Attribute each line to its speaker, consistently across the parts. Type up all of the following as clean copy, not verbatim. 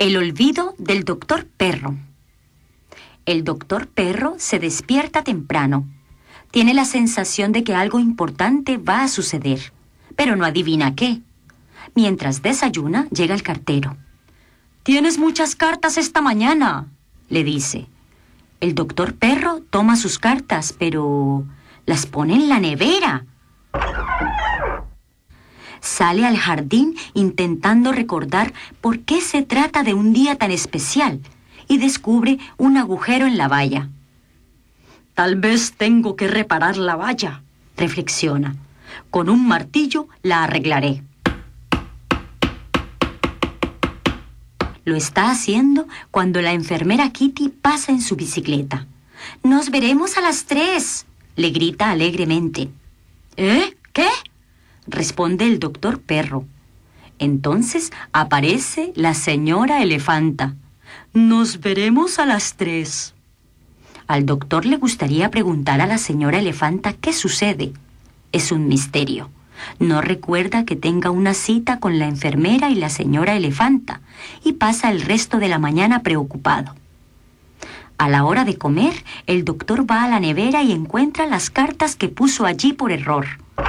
Speaker 1: El olvido del doctor Perro. El doctor Perro se despierta temprano. Tiene la sensación de que algo importante va a suceder, pero no adivina qué. Mientras desayuna, llega el cartero. «Tienes muchas cartas esta mañana», le dice. El doctor Perro toma sus cartas, pero las pone en la nevera. Sale al jardín intentando recordar por qué se trata de un día tan especial y descubre un agujero en la valla. «Tal vez tengo que reparar la valla», reflexiona. «Con un martillo la arreglaré». Lo está haciendo cuando la enfermera Kitty pasa en su bicicleta. «Nos veremos a las 3», le grita alegremente. «¿Eh? ¿Qué?», responde el doctor Perro. Entonces aparece la señora Elefanta. «Nos veremos a las 3». Al doctor le gustaría preguntar a la señora Elefanta qué sucede. Es un misterio. No recuerda que tenga una cita con la enfermera y la señora Elefanta y pasa el resto de la mañana preocupado. A la hora de comer, el doctor va a la nevera y encuentra las cartas que puso allí por error.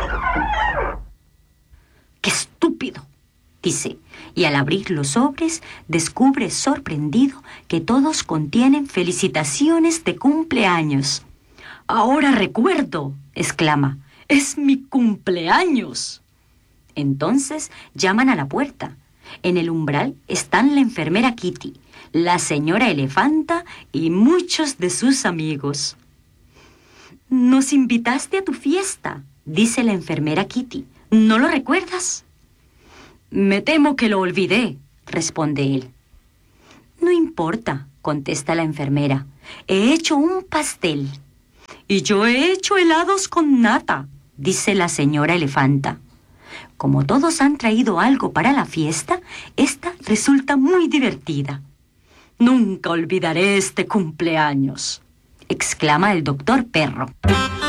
Speaker 1: «¡Qué estúpido!», dice, y al abrir los sobres descubre sorprendido que todos contienen felicitaciones de cumpleaños. «Ahora recuerdo», exclama, «es mi cumpleaños». Entonces llaman a la puerta. En el umbral están la enfermera Kitty, la señora Elefanta y muchos de sus amigos. «Nos invitaste a tu fiesta», dice la enfermera Kitty. «¿No lo recuerdas?». «Me temo que lo olvidé», responde él. «No importa», contesta la enfermera. «He hecho un pastel». «Y yo he hecho helados con nata», dice la señora Elefanta. Como todos han traído algo para la fiesta, esta resulta muy divertida. «Nunca olvidaré este cumpleaños», exclama el doctor Perro.